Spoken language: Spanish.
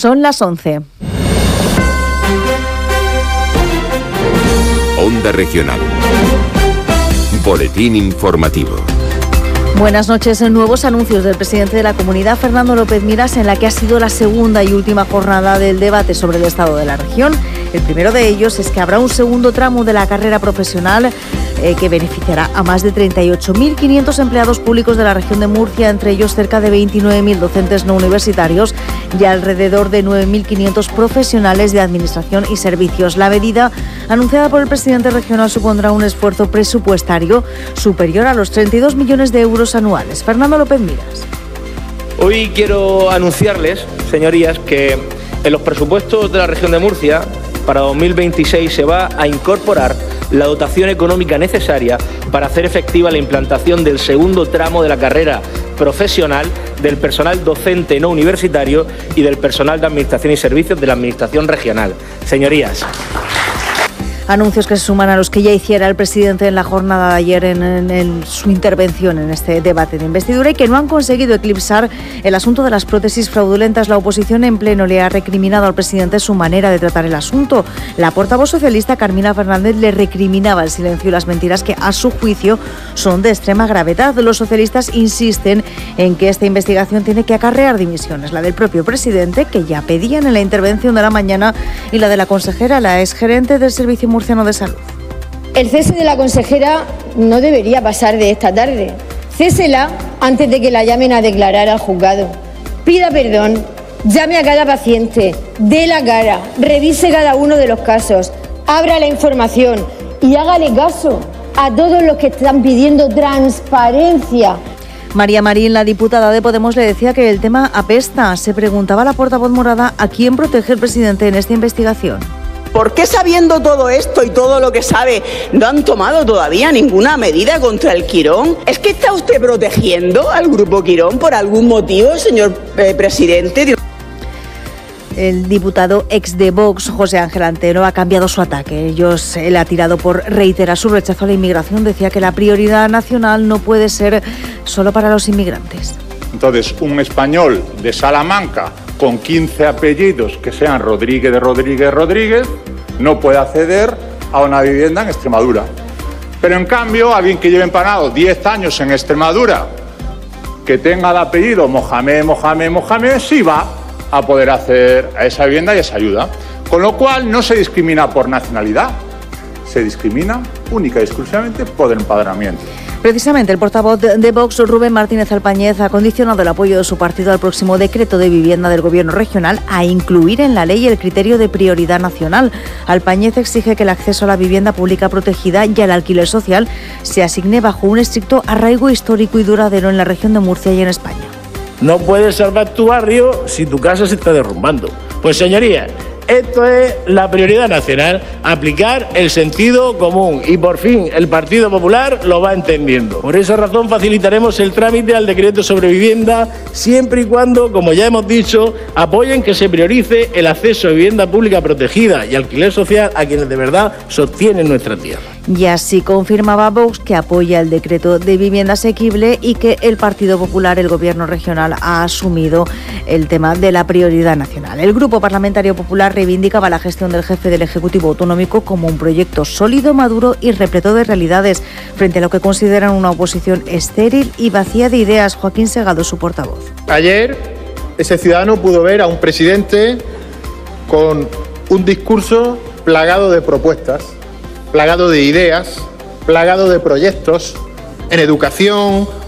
Son las 11. Onda Regional. Boletín informativo. Buenas noches. Nuevos anuncios del presidente de la Comunidad, Fernando López Miras, en la que ha sido la segunda y última jornada del debate sobre el estado de la región. El primero de ellos es que habrá un segundo tramo de la carrera profesional que beneficiará a más de 38.500 empleados públicos de la región de Murcia, entre ellos cerca de 29.000 docentes no universitarios y alrededor de 9.500 profesionales de administración y servicios. La medida anunciada por el presidente regional supondrá un esfuerzo presupuestario superior a los 32 millones de euros anuales. Fernando López Miras. Hoy quiero anunciarles, señorías, que en los presupuestos de la región de Murcia para 2026 se va a incorporar la dotación económica necesaria para hacer efectiva la implantación del segundo tramo de la carrera profesional del personal docente no universitario y del personal de administración y servicios de la administración regional. Señorías. Anuncios que se suman a los que ya hiciera el presidente en la jornada de ayer en su intervención en este debate de investidura y que no han conseguido eclipsar el asunto de las prótesis fraudulentas. La oposición en pleno le ha recriminado al presidente su manera de tratar el asunto. La portavoz socialista Carmina Fernández le recriminaba el silencio y las mentiras que, a su juicio, son de extrema gravedad. Los socialistas insisten en que esta investigación tiene que acarrear dimisiones, la del propio presidente, que ya pedían en la intervención de la mañana, y la de la consejera, la exgerente del Servicio Murciano de Salud. El cese de la consejera no debería pasar de esta tarde. Césela antes de que la llamen a declarar al juzgado. Pida perdón, llame a cada paciente, dé la cara, revise cada uno de los casos, abra la información y hágale caso a todos los que están pidiendo transparencia. María Marín, la diputada de Podemos, le decía que el tema apesta. Se preguntaba la portavoz morada a quién protege el presidente en esta investigación. ¿Por qué, sabiendo todo esto y todo lo que sabe, no han tomado todavía ninguna medida contra el Quirón? ¿Es que está usted protegiendo al Grupo Quirón por algún motivo, señor presidente? El diputado ex de Vox, José Ángel Antero, ha cambiado su ataque. Él ha tirado por reiterar su rechazo a la inmigración. Decía que la prioridad nacional no puede ser solo para los inmigrantes. Entonces, un español de Salamanca con 15 apellidos que sean Rodríguez, no puede acceder a una vivienda en Extremadura. Pero en cambio, alguien que lleve empanado 10 años en Extremadura, que tenga el apellido Mohamed, sí va a poder acceder a esa vivienda y esa ayuda. Con lo cual, no se discrimina por nacionalidad, se discrimina única y exclusivamente por empadronamiento. Precisamente el portavoz de Vox, Rubén Martínez Alpañez, ha condicionado el apoyo de su partido al próximo decreto de vivienda del Gobierno regional a incluir en la ley el criterio de prioridad nacional. Alpañez exige que el acceso a la vivienda pública protegida y al alquiler social se asigne bajo un estricto arraigo histórico y duradero en la región de Murcia y en España. No puedes salvar tu barrio si tu casa se está derrumbando. Pues, señorías, esto es la prioridad nacional, aplicar el sentido común, y por fin el Partido Popular lo va entendiendo. Por esa razón facilitaremos el trámite al decreto sobre vivienda, siempre y cuando, como ya hemos dicho, apoyen que se priorice el acceso a vivienda pública protegida y alquiler social a quienes de verdad sostienen nuestra tierra. Y así confirmaba Vox que apoya el decreto de vivienda asequible y que el Partido Popular, el Gobierno regional, ha asumido el tema de la prioridad nacional. El Grupo Parlamentario Popular reivindicaba la gestión del jefe del Ejecutivo Autonómico como un proyecto sólido, maduro y repleto de realidades, frente a lo que consideran una oposición estéril y vacía de ideas. Joaquín Segado, su portavoz. Ayer ese ciudadano pudo ver a un presidente con un discurso plagado de propuestas, plagado de ideas, plagado de proyectos en educación,